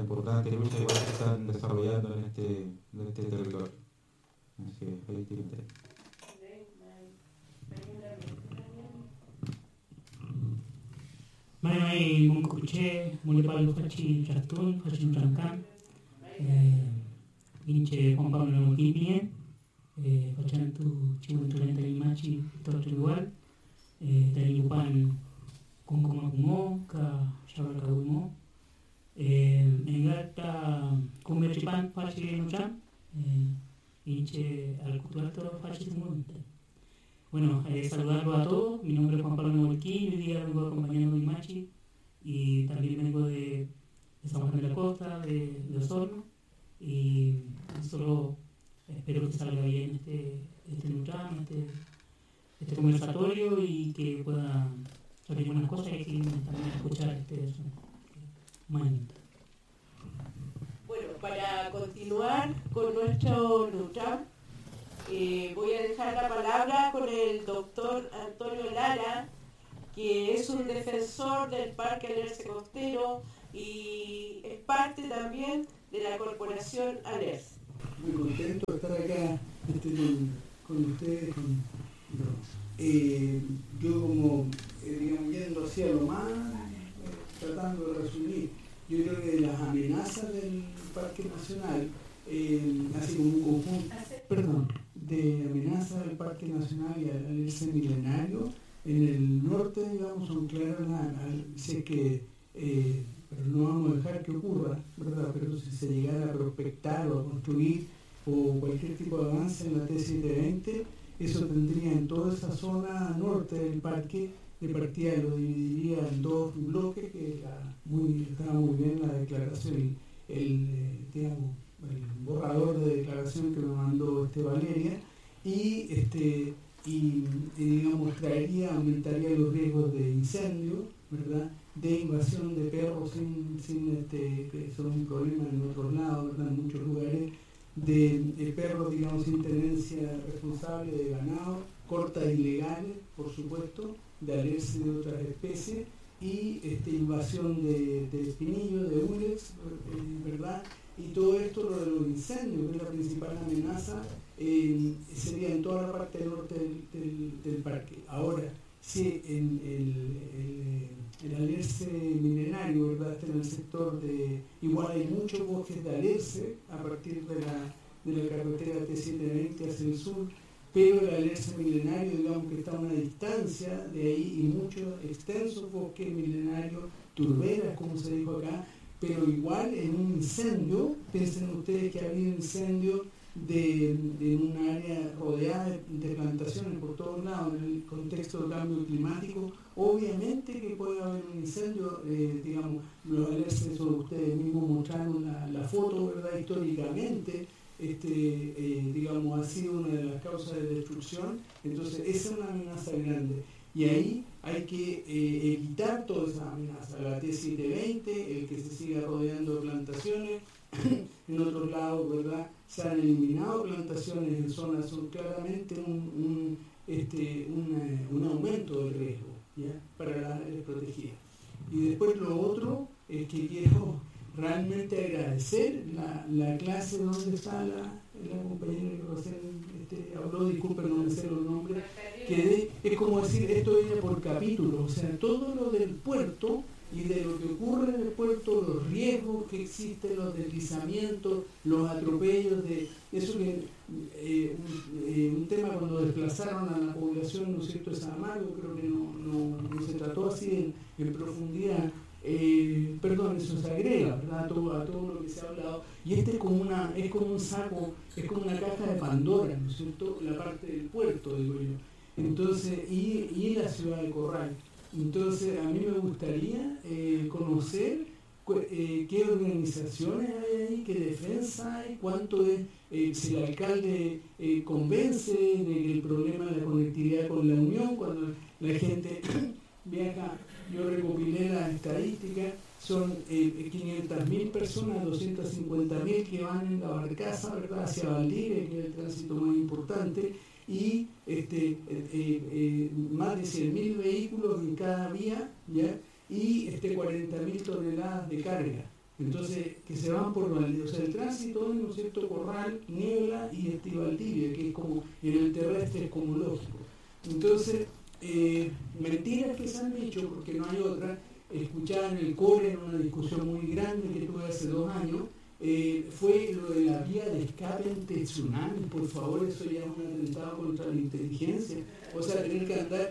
importantes luchas igual que se están desarrollando en este territorio. Así que ahí tiene interés. Mai Moncopuche, Mulepalo Fachi Ratun, Fachi Rancan, Inche Juan Pablo Nogipien, Fachantu Chimuntulenta Limachi, todo igual, Tayupan Kunkumakumo, Ka Shabarakabumo, Engata Kumerchipan Fachi Nuchan, Inche Alcutulato Fachi Munte. Bueno, saludarlo a todos. Mi nombre es Juan Pablo Nogipien, hoy día vengo acompañando a Limachi y también vengo de San Juan de la Costa, de Osorno, y solo espero que salga bien este Nutrán, este conversatorio y que pueda salir buenas cosas y que también escuchar este momento. Bueno, para continuar con nuestro Nutrán, voy a dejar la palabra con el doctor Antonio Lara, que es un defensor del Parque Alerce Costero y es parte también de la corporación Alerce. Muy contento de estar acá con ustedes. Yo como, digamos, yendo hacia lo más, tratando de resumir, yo creo que las amenazas del Parque Nacional, así como un conjunto, de amenazas del Parque Nacional y al Alerce milenario, en el norte, digamos, son claras, sé que, pero no vamos a dejar que ocurra, ¿verdad? Pero si se llegara a prospectar o a construir o cualquier tipo de avance en la T720, eso tendría en toda esa zona norte del parque, de partida lo dividiría en dos bloques, que estaba muy bien la declaración, digamos, el borrador de declaración que me mandó Valeria, y digamos aumentaría los riesgos de incendio, ¿verdad? De invasión de perros que son un problema en otros lados, ¿verdad? En muchos lugares, de perros, digamos, sin tenencia responsable, de ganado, cortas ilegales, por supuesto, de alerce de otras especies, y invasión de espinillos, de urex, ¿verdad? Y todo esto, lo de los incendios, que es la principal amenaza, sería en toda la parte norte del parque. Ahora, si el alerce milenario, ¿verdad?, está en el sector de... Igual hay muchos bosques de alerce a partir de la carretera T720 hacia el sur, pero el alerce milenario, digamos que está a una distancia de ahí, y muchos extensos bosques milenarios, turberas, como se dijo acá, pero igual en un incendio, piensen ustedes que ha habido incendios de un área rodeada de plantaciones por todos lados, en el contexto del cambio climático, obviamente que puede haber un incendio, digamos, los alerces, ustedes mismos mostraron la foto, ¿verdad? Históricamente, digamos, ha sido una de las causas de destrucción, entonces esa es una amenaza grande. Y ahí hay que evitar todas esas amenazas, la T720, el que se siga rodeando de plantaciones. En otros lados, ¿verdad?, se han eliminado plantaciones en zonas, son claramente un aumento del riesgo, ¿ya?, para las áreas protegidas. Y después lo otro es que quiero realmente agradecer la clase donde está la compañera que recién habló, disculpen, no me sé los nombres, que es como decir, esto viene por capítulo, o sea, todo lo del puerto y de lo que ocurre en el puerto, los riesgos que existen, los deslizamientos, los atropellos, de eso que un tema cuando desplazaron a la población, ¿no es cierto?, de San Marcos, creo que no se trató así en profundidad. Eso se agrega, ¿verdad?, a todo lo que se ha hablado, y es como un saco, es como una caja de Pandora, ¿no es cierto?, la parte del puerto, digo yo. Entonces, y la ciudad de Corral. Entonces, a mí me gustaría conocer qué organizaciones hay ahí, qué defensa hay, cuánto es, si el alcalde convence de que el problema de la conectividad con la Unión, cuando la gente viaja. Yo recopilé las estadísticas, son 500.000 personas, 250.000 que van en la barcaza, ¿verdad?, hacia Valdivia, que es el tránsito más importante, y más de 100.000 vehículos en cada vía, ¿ya?, y 40.000 toneladas de carga. Entonces, que se van por Valdivia. O sea, el tránsito es, ¿no es cierto?, Corral, Niebla y Valdivia, que es como, en el terrestre es como lógico. Entonces, mentiras que se han dicho, porque no hay otra. Escuchaba en el core, en una discusión muy grande que tuve hace 2 años, fue lo de la vía de escape ante tsunami. Por favor, eso ya es un atentado contra la inteligencia. O sea, tener que andar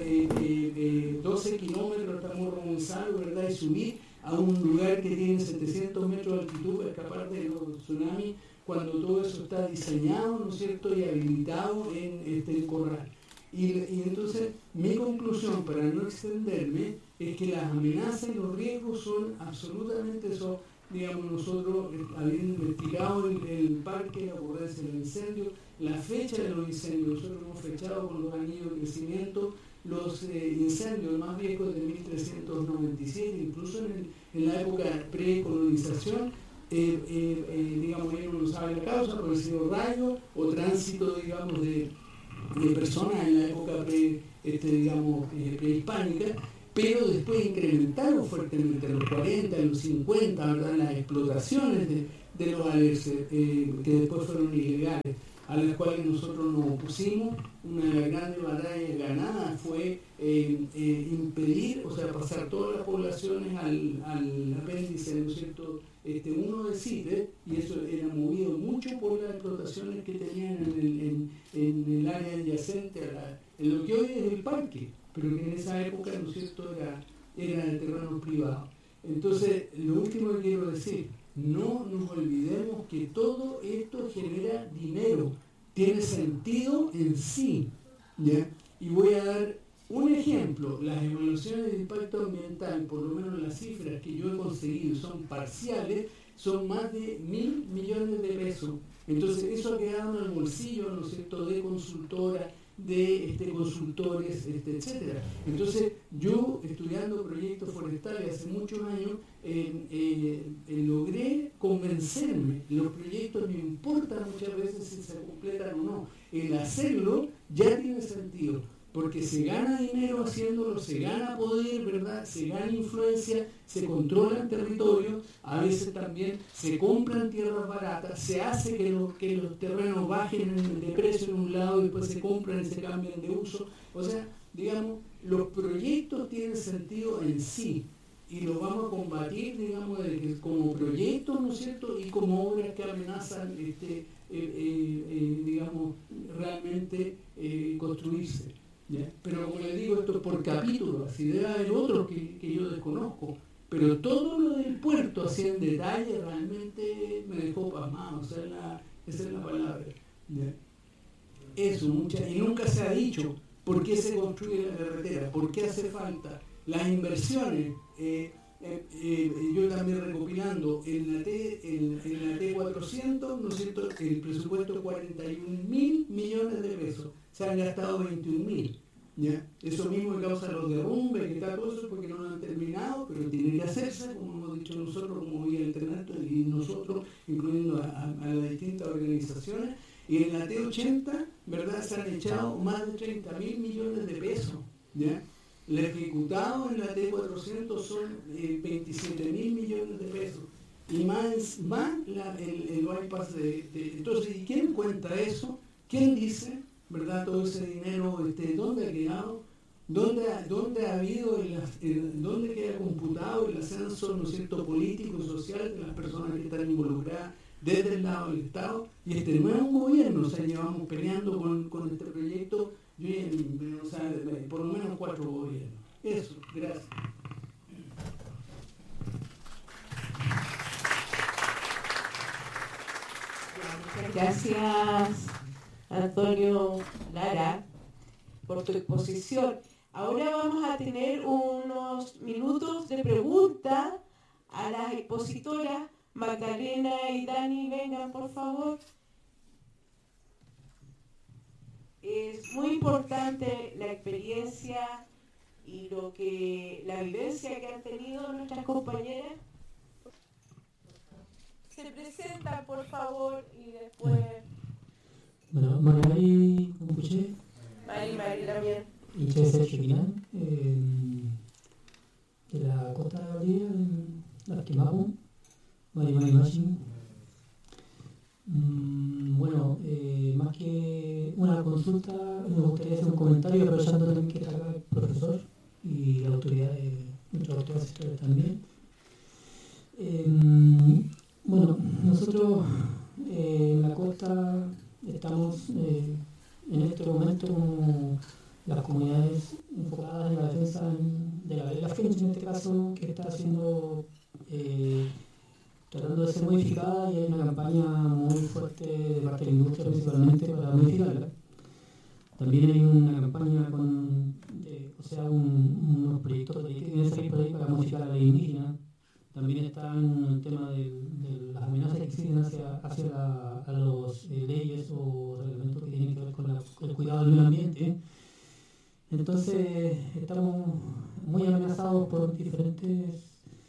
12 kilómetros hasta Morro Gonzalo, ¿verdad?, y subir a un lugar que tiene 700 metros de altitud para escapar de los tsunamis, cuando todo eso está diseñado, ¿no es cierto?, y habilitado en el Corral. Y entonces, mi conclusión, para no extenderme, es que las amenazas y los riesgos son absolutamente eso. Digamos, nosotros, habiendo investigado el parque, la ocurrencia del incendio, la fecha de los incendios, nosotros hemos fechado con los anillos de crecimiento los incendios más viejos de 1397, incluso en la época precolonización. Digamos, ellos no saben la causa, por el sido rayo o tránsito, digamos, de personas en la época prehispánica, pero después incrementaron fuertemente en los 40, en los 50, ¿verdad?, las explotaciones de los alerces, que después fueron ilegales, a las cuales nosotros nos opusimos. Una de las grandes batallas ganadas fue impedir, o sea, pasar todas las poblaciones al apéndice, ¿no es cierto?, uno de CITES, y eso era movido mucho por las explotaciones que tenían en el área adyacente en lo que hoy es el parque, pero que en esa época, ¿no es cierto?, era de terreno privado. Entonces, lo último que quiero decir, no nos olvidemos que todo esto genera dinero, tiene sentido en sí, ¿ya? Y voy a dar un ejemplo. Las evaluaciones de impacto ambiental, por lo menos las cifras que yo he conseguido son parciales, son más de 1.000 millones de pesos. Entonces, eso ha quedado en el bolsillo, ¿no es cierto?, de consultoras, de consultores, etcétera. Entonces, yo, estudiando proyectos forestales hace muchos años, logré convencerme. Los proyectos no importan muchas veces si se completan o no. El hacerlo ya tiene sentido, porque se gana dinero haciéndolo, se gana poder, ¿verdad?, se gana influencia, se controlan territorios, a veces también se compran tierras baratas, se hace que los terrenos bajen de precio en un lado y después se compran y se cambian de uso. O sea, digamos, los proyectos tienen sentido en sí y los vamos a combatir, digamos, como proyectos, ¿no es cierto?, y como obras que amenazan, digamos, realmente construirse. ¿Ya? Pero como les digo, esto es por capítulos, así debe haber otros que yo desconozco, pero todo lo del puerto, así en detalle, realmente me dejó pasmado. O sea, esa es la palabra. ¿Ya? Eso, y nunca se ha dicho por qué se construye la carretera, por qué hace falta las inversiones. Yo también recopilando en la T400, ¿no es cierto?, el presupuesto 41.000 millones de pesos, se han gastado 21.000. ¿Ya? Eso mismo que causa los derrumbes, que está todo eso, porque no lo han terminado, pero tiene que hacerse, como hemos dicho nosotros, como vía internet, y nosotros, incluyendo a las distintas organizaciones. Y en la T80, ¿verdad?, se han echado más de 30.000 millones de pesos. ¿Ya? El ejecutado en la T400 son 27.000 millones de pesos. Y más el bypass entonces, ¿y quién cuenta eso? ¿Quién dice, verdad, todo ese dinero, dónde ha quedado? ¿Dónde ha habido, dónde queda computado el ascenso, ¿no es cierto?, político y social de las personas que están involucradas desde el lado del Estado? Y no es un gobierno, o sea, llevamos peleando con este proyecto, o sea, por lo menos 4 gobiernos. Eso, gracias. Muchas gracias, Antonio Lara, por tu exposición. Ahora vamos a tener unos minutos de pregunta a las expositoras. Magdalena y Dani, vengan por favor. Es muy importante la experiencia y la vivencia que han tenido nuestras compañeras. Se presentan, por favor, y después... Bueno, Mari Compuche. Mari también. Y César Chupinán, de la costa de Valdivia, en Arquimapu. Marimachi. Bueno, más que una consulta, me gustaría hacer un comentario, aprovechando también que está acá el profesor y la autoridad, nuestras autoridades sectoriales también. Bueno, nosotros en la costa estamos en este momento como las comunidades enfocadas en la defensa de la Gabriela French, en este caso, que está haciendo, tratando de ser modificada, y hay una campaña muy fuerte de parte de la industria principalmente para modificarla. También hay una campaña unos proyectos que quieren salir por ahí para modificar la ley indígena. También está el tema de las amenazas que existen hacia las leyes o reglamentos que tienen que ver con el cuidado del medio ambiente. Entonces estamos muy amenazados por diferentes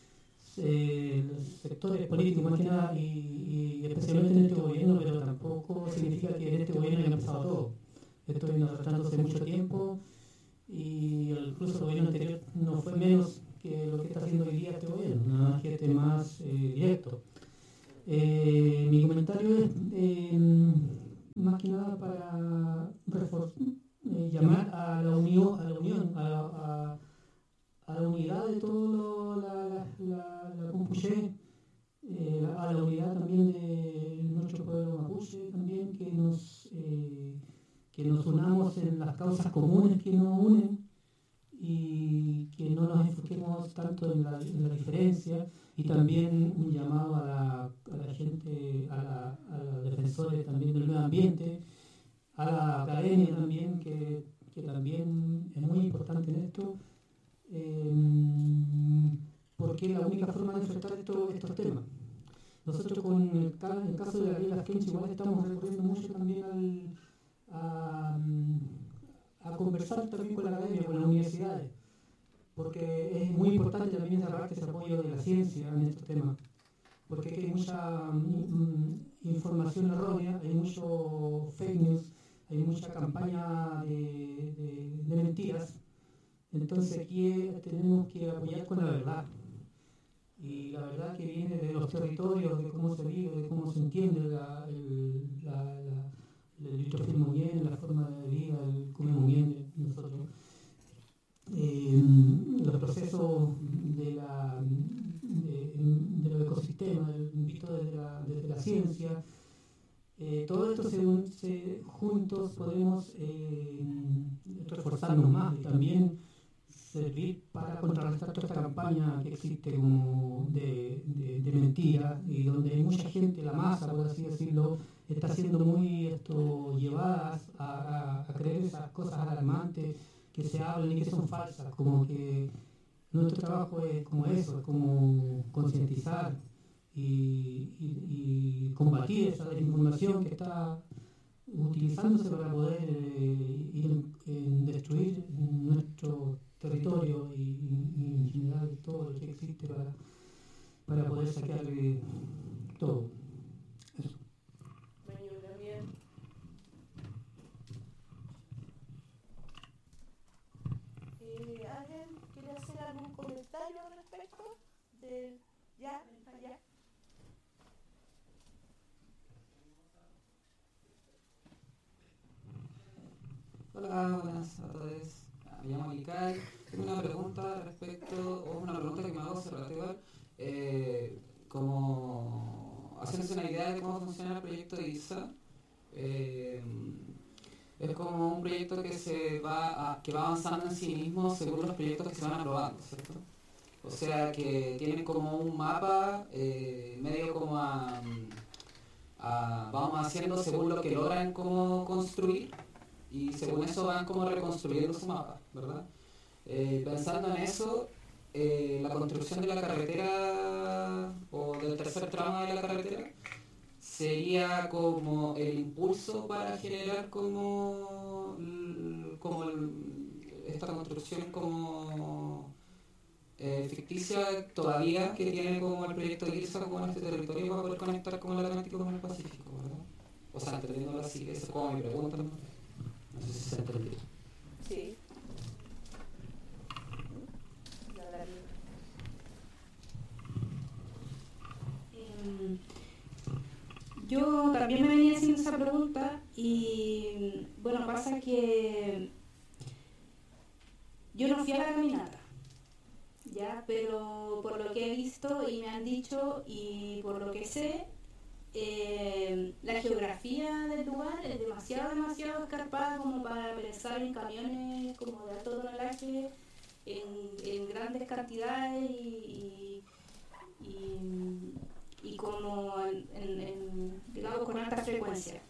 sectores políticos más que nada, y especialmente en este gobierno, pero tampoco significa que en este gobierno haya empezado todo. Esto viene arrastrándose mucho tiempo, y incluso el gobierno anterior no fue menos que lo que está haciendo hoy día este gobierno, nada más que este más directo. Mi comentario es más que nada para llamar a la unión, a la unidad de todo la Compuché, a la unidad también de nuestro pueblo mapuche, también que nos unamos en las causas comunes que nos unen, y que no nos enfoquemos tanto en la diferencia, y también un llamado a la gente, a los defensores también del medio ambiente, a la academia también, que también es muy importante en esto, porque es la única forma de enfrentar estos temas. Nosotros con el caso de la Gabriela French igual estamos recurriendo mucho también a conversar también con la academia, con las universidades, porque es muy importante también ese apoyo de la ciencia en estos temas, porque aquí hay mucha información errónea, hay mucho fake news, hay mucha campaña de mentiras. Entonces aquí tenemos que apoyar con la verdad, y la verdad que viene de los territorios, de cómo se vive, de cómo se entiende el litrofilmo bien, la forma de vida, el comemos bien de nosotros. Los procesos de los ecosistemas, visto desde la ciencia, todo esto juntos podemos reforzarnos más, y también servir para contrarrestar toda esta campaña que existe como de mentira, y donde hay mucha gente, la masa, por así decirlo, está siendo muy llevadas a creer esas cosas alarmantes que se hablan y que son falsas, como que nuestro trabajo es como eso, es como concientizar y combatir esa desinformación que está utilizándose para poder ir en destruir nuestro territorio y en general todo lo que existe para poder sacar todo. Eso. Bueno, también. ¿Alguien quiere hacer algún comentario al respecto? ¿Ya? ¿Allá? Hola, buenas a todos. Me llamo Likai. Tengo una pregunta una pregunta que me hago hace rato igual, como haciéndose una idea de cómo funciona el proyecto de ISA. Es como un proyecto que va avanzando en sí mismo según los proyectos que se van aprobando, ¿cierto? O sea que tienen como un mapa medio como vamos haciendo según lo que logran como construir, y según eso van como reconstruyendo su mapa, ¿verdad? Pensando en eso, la construcción de la carretera o del tercer tramo de la carretera sería como el impulso para generar esta construcción como ficticia todavía que tiene como el proyecto de IRSA como en este territorio para poder conectar como el Atlántico con el Pacífico, ¿verdad? O sea, entendiéndolo así, esa es como mi pregunta, ¿no? No sé si se entendió. Sí. Yo también me venía haciendo esa pregunta y bueno, pasa que yo no fui a la caminata, ya, pero por lo que he visto y me han dicho y por lo que sé, la geografía del lugar es demasiado escarpada como para pensar en camiones como de alto tonelaje en grandes cantidades y como digamos con alta frecuencia.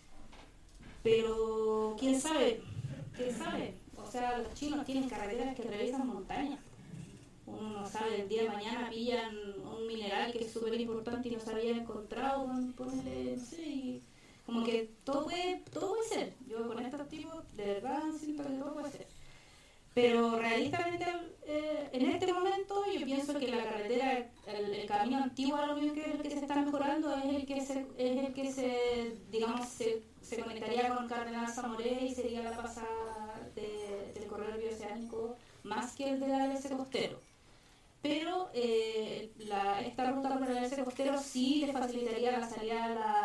Pero quién sabe, o sea, los chinos tienen carreteras que atraviesan montañas. Uno no sabe, el día de mañana pillan un mineral que es súper importante y no se había encontrado, ponele, no sé, y como que todo puede ser. Yo con estos tipos de verdad siento que todo puede ser. Pero realistamente en este momento yo pienso que la carretera, el camino antiguo a lo mismo que el que se está mejorando es el que se digamos se conectaría con Cardenal Zamoré y sería la pasada del corredor bioceánico más que el del ALS costero. Pero esta ruta por el ALS costero sí le facilitaría la salida